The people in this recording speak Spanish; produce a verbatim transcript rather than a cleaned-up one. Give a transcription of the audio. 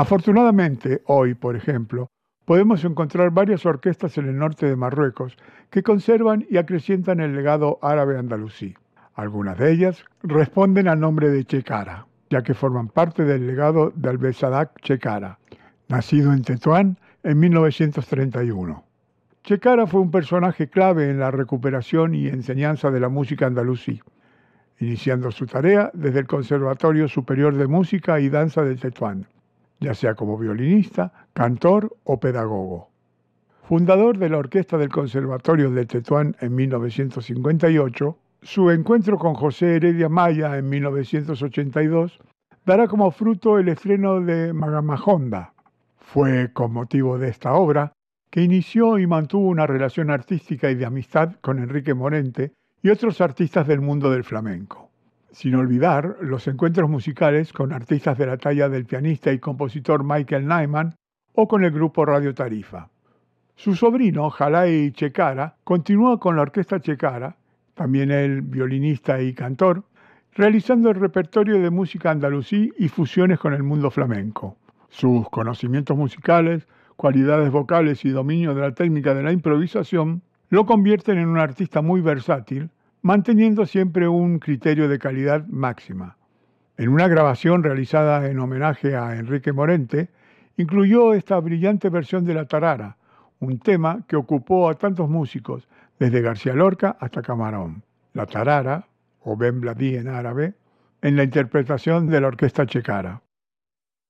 Afortunadamente, hoy, por ejemplo, podemos encontrar varias orquestas en el norte de Marruecos que conservan y acrecientan el legado árabe andalusí. Algunas de ellas responden al nombre de Chekara, ya que forman parte del legado de Albesadak Chekara, nacido en Tetuán en mil novecientos treinta y uno. Chekara fue un personaje clave en la recuperación y enseñanza de la música andalusí, iniciando su tarea desde el Conservatorio Superior de Música y Danza de Tetuán, ya sea como violinista, cantor o pedagogo. Fundador de la orquesta del Conservatorio de Tetuán en mil novecientos cincuenta y ocho, su encuentro con José Heredia Maya en mil novecientos ochenta y dos dará como fruto el estreno de Magamajonda. Fue con motivo de esta obra que inició y mantuvo una relación artística y de amistad con Enrique Morente y otros artistas del mundo del flamenco. Sin olvidar los encuentros musicales con artistas de la talla del pianista y compositor Michael Nyman o con el grupo Radio Tarifa. Su sobrino, Jalay Chekara, continúa con la orquesta Chekara, también él violinista y cantor, realizando el repertorio de música andalusí y fusiones con el mundo flamenco. Sus conocimientos musicales, cualidades vocales y dominio de la técnica de la improvisación lo convierten en un artista muy versátil, manteniendo siempre un criterio de calidad máxima. En una grabación realizada en homenaje a Enrique Morente, incluyó esta brillante versión de la tarara, un tema que ocupó a tantos músicos, desde García Lorca hasta Camarón. La tarara, o Ben Bladi en árabe, en la interpretación de la orquesta Chekara.